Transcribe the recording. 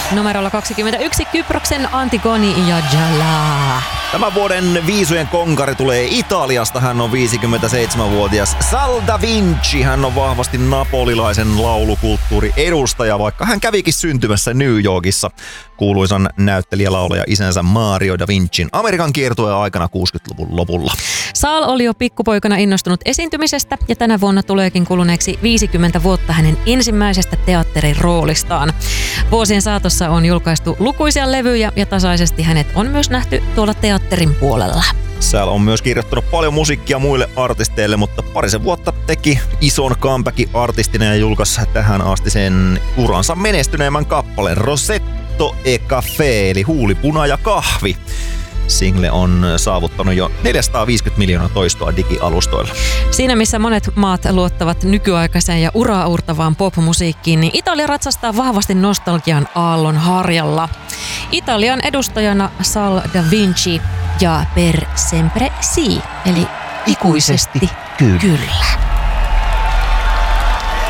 Numerolla 21 Kyproksen Antigoni ja Jala. Tämän vuoden viisujen konkari tulee Italiasta. Hän on 57-vuotias Sal Da Vinci. Hän on vahvasti napolilaisen laulukulttuuri edustaja, vaikka hän kävikin syntymässä New Yorkissa kuuluisan näyttelijälaulaja isänsä Mario Da Vincin Amerikan kiertueen aikana 60-luvun lopulla. Sal oli jo pikkupoikana innostunut esiintymisestä ja tänä vuonna tuleekin kuluneeksi 50 vuotta hänen ensimmäisestä teatterin roolistaan. Vuosien saatossa on julkaistu lukuisia levyjä ja tasaisesti hänet on myös nähty tuolla teatterin puolella. Sal on myös kirjoittanut paljon musiikkia muille artisteille, mutta parisen vuotta teki ison comebackin artistina ja julkaisi tähän asti sen uransa menestyneemmän kappaleen Rosetto e Caffè, eli huulipuna ja kahvi. Single on saavuttanut jo 450 miljoonaa toistoa digialustoilla. Siinä missä monet maat luottavat nykyaikaiseen ja uraa uurtavaan popmusiikkiin, niin Italia ratsastaa vahvasti nostalgian aallon harjalla. Italian edustajana Sal Da Vinci ja Per Sempre Sì, eli ikuisesti kyllä.